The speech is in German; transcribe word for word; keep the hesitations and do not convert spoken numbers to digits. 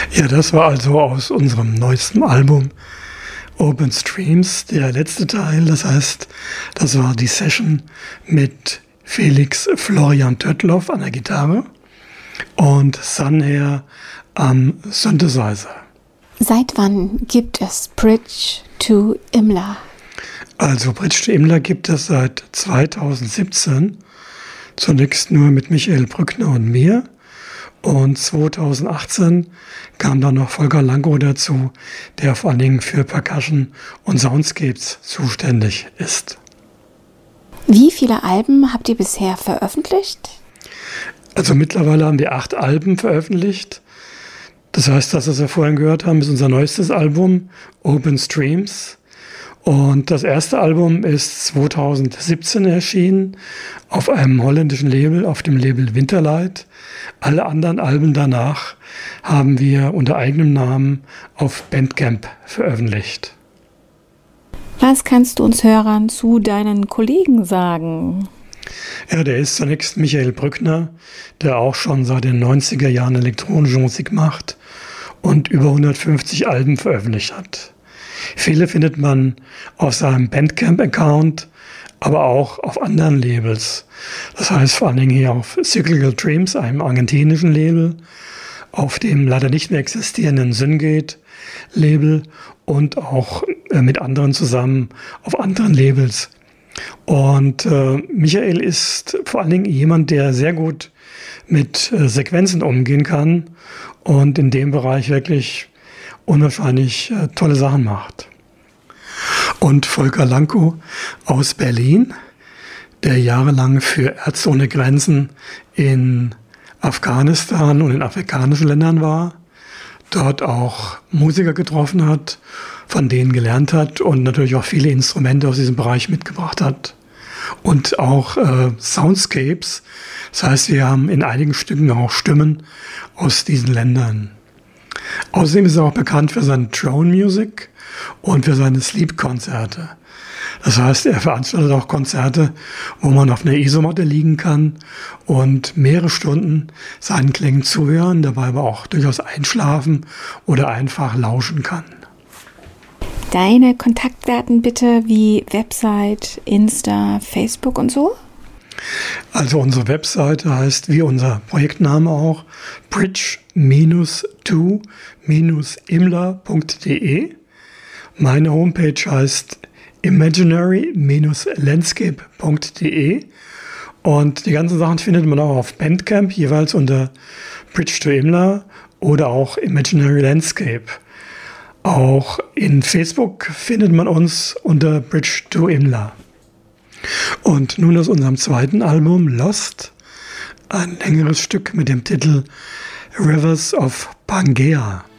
Ja, das war also aus unserem neuesten Album Open Streams der letzte Teil. Das heißt, das war die Session mit Felix Florian Töttloff an der Gitarre und Sanher am Synthesizer. Seit wann gibt es Bridge to Imla? Also Bridge to Imla gibt es seit zweitausendsiebzehn. Zunächst nur mit Michael Brückner und mir. Und zweitausendachtzehn kam dann noch Volker Lankow dazu, der vor allen Dingen für Percussion und Soundscapes zuständig ist. Wie viele Alben habt ihr bisher veröffentlicht? Also mittlerweile haben wir acht Alben veröffentlicht. Das heißt, das, was wir vorhin gehört haben, ist unser neuestes Album, Open Streams. Und das erste Album ist zweitausendsiebzehn erschienen auf einem holländischen Label, auf dem Label Winterlight. Alle anderen Alben danach haben wir unter eigenem Namen auf Bandcamp veröffentlicht. Was kannst du uns Hörern zu deinen Kollegen sagen? Ja, der ist zunächst Michael Brückner, der auch schon seit den neunziger Jahren elektronische Musik macht und über hundertfünfzig Alben veröffentlicht hat. Viele findet man auf seinem Bandcamp-Account, aber auch auf anderen Labels. Das heißt vor allen Dingen hier auf Cyclical Dreams, einem argentinischen Label, auf dem leider nicht mehr existierenden Syngate-Label und auch äh, mit anderen zusammen auf anderen Labels. Und äh, Michael ist vor allen Dingen jemand, der sehr gut mit äh, Sequenzen umgehen kann und in dem Bereich wirklich unwahrscheinlich äh, tolle Sachen macht. Und Volker Lankow aus Berlin, der jahrelang für Ärzte ohne Grenzen in Afghanistan und in afrikanischen Ländern war, dort auch Musiker getroffen hat, von denen gelernt hat und natürlich auch viele Instrumente aus diesem Bereich mitgebracht hat. Und auch äh, Soundscapes, das heißt, wir haben in einigen Stücken auch Stimmen aus diesen Ländern. Außerdem ist er auch bekannt für seine Drone Music und für seine Sleep-Konzerte. Das heißt, er veranstaltet auch Konzerte, wo man auf einer Isomatte liegen kann und mehrere Stunden seinen Klängen zuhören, dabei aber auch durchaus einschlafen oder einfach lauschen kann. Deine Kontaktdaten bitte, wie Website, Insta, Facebook und so? Also unsere Webseite heißt, wie unser Projektname auch, bridge to imla punkt de. Meine Homepage heißt imaginary landscape punkt de. Und die ganzen Sachen findet man auch auf Bandcamp, jeweils unter Bridge to Imla oder auch Imaginary Landscape. Auch in Facebook findet man uns unter Bridge to Imla. Und nun aus unserem zweiten Album Lost, ein längeres Stück mit dem Titel Rivers of Pangea.